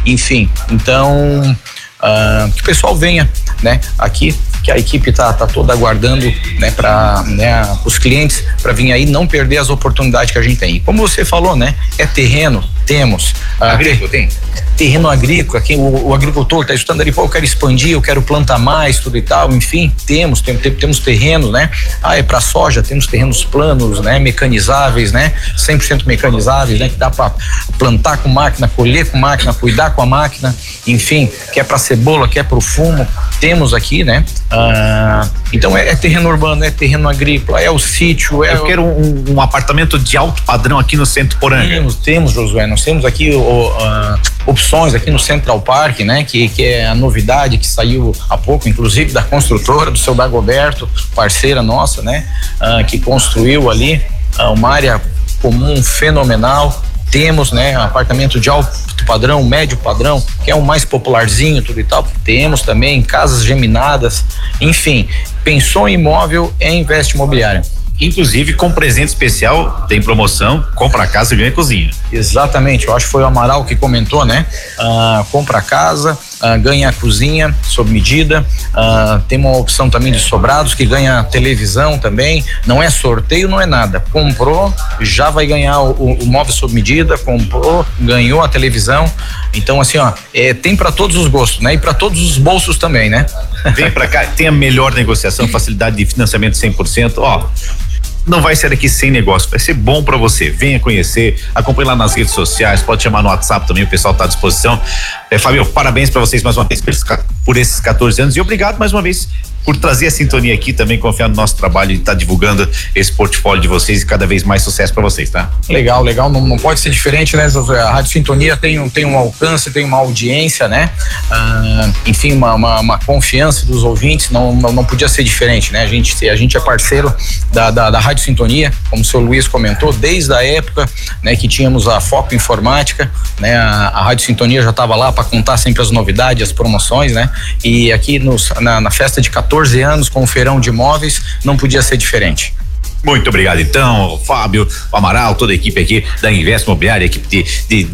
enfim, então que o pessoal venha, né, aqui, que a equipe tá toda aguardando, né, para, né, os clientes para vir aí, não perder as oportunidades que a gente tem. E como você falou, né, é terreno, temos agrícola, tem terreno agrícola, quem o agricultor tá estudando ali, pô, eu quero expandir, eu quero plantar mais, tudo e tal, enfim, temos terrenos, né? É para soja, temos terrenos planos, né? Mecanizáveis, né? 100% mecanizáveis, né? Que dá para plantar com máquina, colher com máquina, cuidar com a máquina, enfim, que é para cebola, que é para o fumo, temos aqui, né? Então é terreno urbano, é terreno agrícola, é o sítio, eu quero um apartamento de alto padrão aqui no Centro Poranga. Temos, Josué, nós temos aqui opções aqui no Central Park, né? Que é a novidade que saiu há pouco, inclusive da construtora, do seu Dagoberto, parceira nossa, né? Que construiu ali uma área comum fenomenal. Temos, né, apartamento de alto padrão, médio padrão, que é o mais popularzinho, tudo e tal. Temos também casas geminadas, enfim, pensou em imóvel, é Invest Imobiliária. Inclusive com presente especial, tem promoção, compra a casa e ganha cozinha. Exatamente, eu acho que foi o Amaral que comentou, né? Compra a casa, ganha a cozinha sob medida, tem uma opção também de sobrados que ganha televisão também, não é sorteio, não é nada, comprou, já vai ganhar o móvel sob medida, comprou, ganhou a televisão, então assim, tem para todos os gostos, né? E para todos os bolsos também, né? Vem pra cá, tem a melhor negociação, facilidade de financiamento 100%, não vai ser aqui sem negócio, vai ser bom pra você, venha conhecer, acompanhe lá nas redes sociais, pode chamar no WhatsApp também, o pessoal tá à disposição. Fábio, parabéns pra vocês mais uma vez por esses 14 anos e obrigado mais uma vez por trazer a sintonia aqui, também confiar no nosso trabalho e tá divulgando esse portfólio de vocês e cada vez mais sucesso pra vocês, tá? Legal, não pode ser diferente, né? A Rádio Sintonia tem um alcance, tem uma audiência, né? Enfim, uma confiança dos ouvintes, não podia ser diferente, né? A gente é parceiro da Rádio Sintonia, como o seu Luiz comentou, desde a época, né, que tínhamos a Foco Informática, né? A Rádio Sintonia já estava lá para contar sempre as novidades, as promoções, né? E aqui na festa de 14 anos com o Feirão de Imóveis, não podia ser diferente. Muito obrigado então, Fábio, o Amaral, toda a equipe aqui da Invest Imobiliária, equipe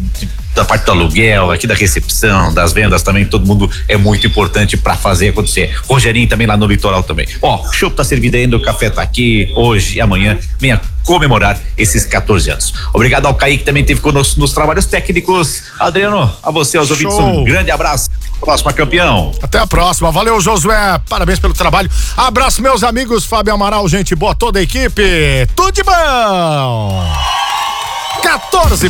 da parte do aluguel, aqui da recepção, das vendas também, todo mundo é muito importante pra fazer acontecer. Rogerinho também lá no litoral também. O chopp tá servido ainda, o café tá aqui hoje e amanhã, venha comemorar esses 14 anos. Obrigado ao Kaique que também teve conosco nos trabalhos técnicos. Adriano, a você, aos ouvintes, um grande abraço. Próxima, campeão. Até a próxima. Valeu, Josué. Parabéns pelo trabalho. Abraço, meus amigos. Fábio Amaral, gente boa, toda a equipe. Tudo de bom. 14